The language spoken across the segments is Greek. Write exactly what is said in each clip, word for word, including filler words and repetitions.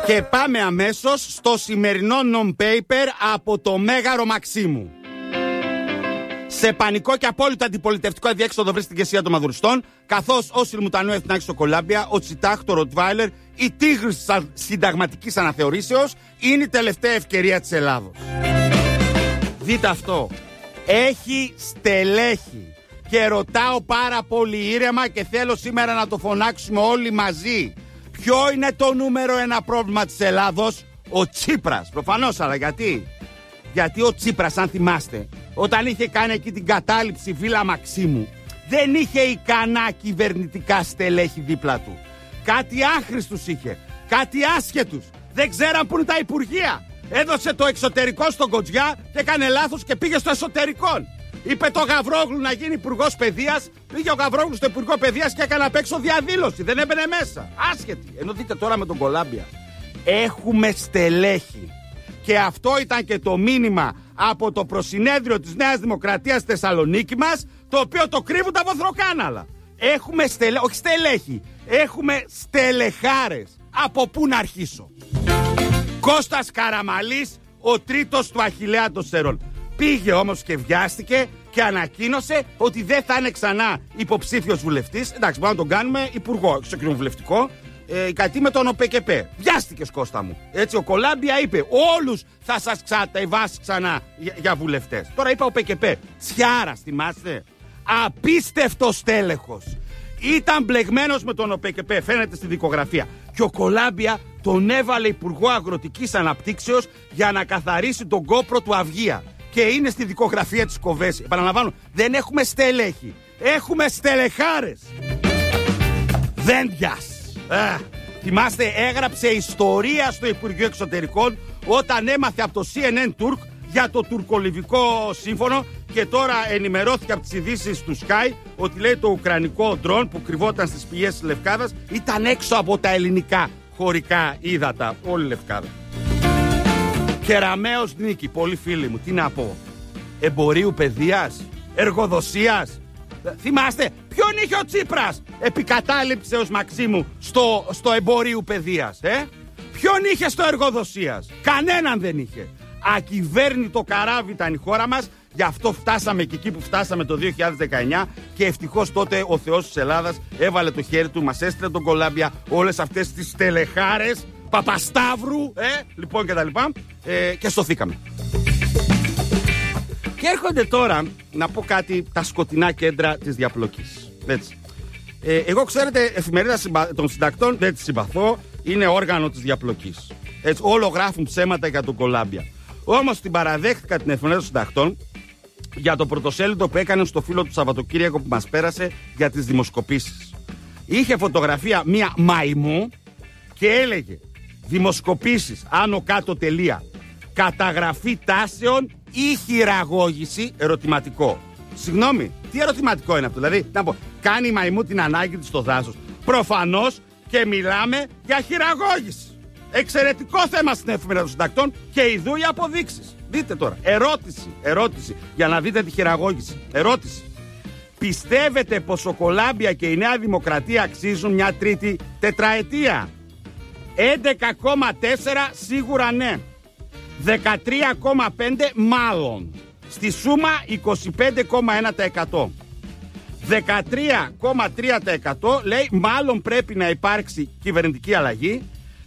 Και πάμε αμέσως στο σημερινό non-paper από το Μέγαρο Μαξίμου. Σε πανικό και απόλυτο αντιπολιτευτικό αδιέξοδο βρίσκεται η ηγεσία των Μαδουριστών, καθώς ο Σιλμουτανού Εθνάκης στο Κολάμπια, ο Τσιτάχ, το Ροτβάιλερ, η τίγρης της συνταγματικής αναθεωρήσεως είναι η τελευταία ευκαιρία της Ελλάδος. Δείτε αυτό. Έχει στελέχη. Και ρωτάω πάρα πολύ ήρεμα και θέλω σήμερα να το φωνάξουμε όλοι μαζί. Ποιο είναι το νούμερο ένα πρόβλημα της Ελλάδος? Ο Τσίπρας. Προφανώς, αλλά γιατί? Γιατί ο Τσίπρας, αν θυμάστε, όταν είχε κάνει εκεί την κατάληψη Βίλα Μαξίμου, δεν είχε ικανά κυβερνητικά στελέχη δίπλα του. Κάτι άχρηστους είχε, κάτι άσχετους. Δεν ξέραν που είναι τα υπουργεία. Έδωσε το εξωτερικό στον Κοτζιά και έκανε λάθος και πήγε στο εσωτερικό. Είπε το Γαβρόγλου να γίνει υπουργός παιδείας. Πήγε ο Γαβρόγλου στο υπουργό παιδείας και έκανε απ' έξω διαδήλωση. Δεν έμπαινε μέσα. Άσχετη. Ενώ δείτε τώρα με τον Κολάμπια. Έχουμε στελέχη. Και αυτό ήταν και το μήνυμα από το προσυνέδριο της Νέας Δημοκρατίας στη Θεσσαλονίκη μας, το οποίο το κρύβουν τα βοθροκάναλα. Έχουμε στελέχη, όχι στελέχη, έχουμε στελεχάρες. Από πού να αρχίσω? Κώστας Καραμαλής, ο τρίτος του Αχιλλέα των Σερών. Πήγε όμως και βιάστηκε και ανακοίνωσε ότι δεν θα είναι ξανά υποψήφιος βουλευτής. Εντάξει, μπορούμε να τον κάνουμε υπουργό, στο κοινοβουλευτικό. Ε, κάτι με τον ΟΠΕΚΕΠΕ. Βιάστηκες, Κώστα μου. Έτσι, ο Κολάμπια είπε: όλους θα σας κατεβάσει ξανά για, για βουλευτές. Τώρα είπα ΟΠΕΚΕΠΕ. Τσιάρας, θυμάστε? Απίστευτος τέλεχος. Ήταν μπλεγμένος με τον ΟΠΕΚΕΠΕ, φαίνεται στη δικογραφία. Και ο Κολάμπια τον έβαλε υπουργό αγροτικής αναπτύξεως για να καθαρίσει τον κόπρο του Αυγία. Και είναι στη δικογραφία της Κοβέση. Επαναλαμβάνω, δεν έχουμε στελέχη. Έχουμε στελεχάρες. Δέντιας. Α, θυμάστε, έγραψε ιστορία στο Υπουργείο Εξωτερικών όταν έμαθε από το σι εν εν Turk για το τουρκολιβικό σύμφωνο και τώρα ενημερώθηκε από τις ειδήσεις του Sky ότι λέει το ουκρανικό ντρόν που κρυβόταν στις πηγές της Λευκάδας ήταν έξω από τα ελληνικά χωρικά ύδατα. Όλη η Λευκάδα. Κεραμέως νίκη, πολύ φίλοι μου, τι να πω? Εμπορίου παιδείας, εργοδοσίας. Θυμάστε, ποιον είχε ο Τσίπρας επικατάληψε ως Μαξίμου στο, στο εμπορίου παιδείας, ε? Ποιον είχε στο εργοδοσίας? Κανέναν δεν είχε. Ακυβέρνητο καράβι ήταν η χώρα μας. Γι' αυτό φτάσαμε και εκεί που φτάσαμε το δύο χιλιάδες δεκαεννιά και ευτυχώς τότε ο Θεός της Ελλάδας έβαλε το χέρι του, μας έστειλε τον Κολάμπια, όλες αυτές τις τελεχάρες Παπασταύρου, ε, λοιπόν και τα λοιπά, ε, και σωθήκαμε. Και έρχονται τώρα, να πω κάτι, τα σκοτεινά κέντρα της διαπλοκής. Έτσι. Ε, εγώ, ξέρετε, εφημερίδα των συντακτών δεν τη συμπαθώ, είναι όργανο της διαπλοκής. Έτσι, όλο γράφουν ψέματα για τον Κολάμπια. Όμως την παραδέχτηκα την εφημερίδα των συντακτών για το πρωτοσέλιδο που έκανε στο φύλλο του Σαββατοκύριακο που μας πέρασε για τις δημοσκοπήσεις. Είχε φωτογραφία μία μαϊμού και έλεγε δημοσκοπήσεις, άνω κάτω τελεία, καταγραφή τάσεων ή χειραγώγηση, ερωτηματικό. Συγγνώμη, τι ερωτηματικό είναι αυτό? Δηλαδή, να πω, κάνει η μαϊμού την ανάγκη της στο δάσος? Προφανώς και μιλάμε για χειραγώγηση. Εξαιρετικό θέμα στην εφημερίδα των συντακτών και ειδού οι αποδείξεις. Δείτε τώρα, ερώτηση, ερώτηση, για να δείτε τη χειραγώγηση. Ερώτηση. Πιστεύετε πως ο Κολάμπια και η Νέα Δημοκρατία αξίζουν μια τρίτη τετραετία? έντεκα κόμμα τέσσερα σίγουρα ναι. δεκατρία κόμμα πέντε μάλλον. Στη σούμα είκοσι πέντε κόμμα ένα τοις εκατό. δεκατρία κόμμα τρία τοις εκατό λέει μάλλον πρέπει να υπάρξει κυβερνητική αλλαγή.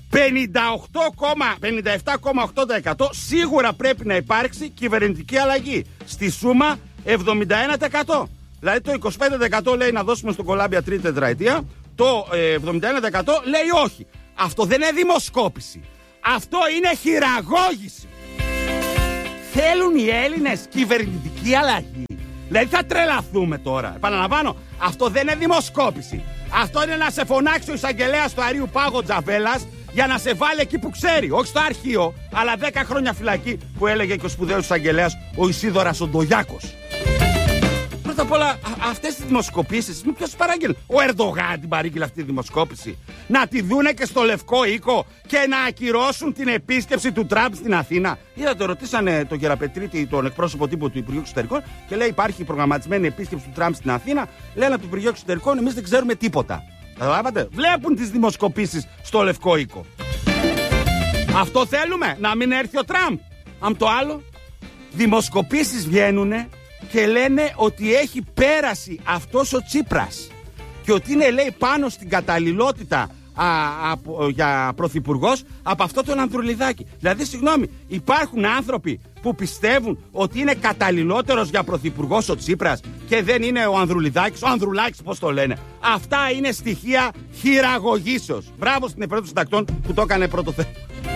πενήντα επτά κόμμα οκτώ τοις εκατό σίγουρα πρέπει να υπάρξει κυβερνητική αλλαγή. Στη σούμα εβδομήντα ένα τοις εκατό. Δηλαδή το είκοσι πέντε τοις εκατό λέει να δώσουμε στον Κολάμπια τρίτη τετραετία, το εβδομήντα ένα τοις εκατό λέει όχι. Αυτό δεν είναι δημοσκόπηση. Αυτό είναι χειραγώγηση. Θέλουν οι Έλληνες κυβερνητική αλλαγή. Δηλαδή θα τρελαθούμε τώρα. Επαναλαμβάνω, αυτό δεν είναι δημοσκόπηση. Αυτό είναι να σε φωνάξει ο εισαγγελέας του Αρείου Πάγο Τζαβέλας για να σε βάλει εκεί που ξέρει. Όχι στο αρχείο, αλλά δέκα χρόνια φυλακή που έλεγε και ο σπουδαίος εισαγγελέας ο Ισίδωρας Οντογιάκος. Πρώτα απ' όλα, αυτές τις δημοσκοπήσεις, ποιος τις παράγγελε? Ο Ερντογάν την παρήγγειλε αυτή τη δημοσκόπηση. Να τη δούνε και στο Λευκό Οίκο και να ακυρώσουν την επίσκεψη του Τραμπ στην Αθήνα. Είδατε, ρωτήσανε τον Γεραπετρίτη, τον εκπρόσωπο τύπου του Υπουργείου Εξωτερικών, και λέει: υπάρχει προγραμματισμένη επίσκεψη του Τραμπ στην Αθήνα. Λένε από το Υπουργείο Εξωτερικών: εμείς δεν ξέρουμε τίποτα. Καταλάβατε? Βλέπουν τις δημοσκοπήσεις στο Λευκό Οίκο. Αυτό θέλουμε, να μην έρθει ο Τραμπ. Αν το άλλο, δημοσκοπήσεις βγαίνουνε και λένε ότι έχει πέρασει αυτός ο Τσίπρας και ότι είναι, λέει, πάνω στην καταλληλότητα α, α, για πρωθυπουργός από αυτό τον Ανδρουλιδάκη. Δηλαδή, συγγνώμη, υπάρχουν άνθρωποι που πιστεύουν ότι είναι καταλληλότερος για πρωθυπουργός ο Τσίπρας και δεν είναι ο Ανδρουλιδάκης, ο Ανδρουλάκης πώς το λένε. Αυτά είναι στοιχεία χειραγωγήσεως. Μπράβο στην Εφραία των Συντακτών που το έκανε πρώτο θέμα.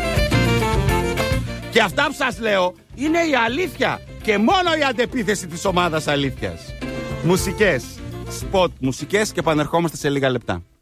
Και αυτά που σας λέω είναι η αλήθεια και μόνο η αντεπίθεση της ομάδας αλήθειας. Μουσικές, σποτ, μουσικές και επανερχόμαστε σε λίγα λεπτά.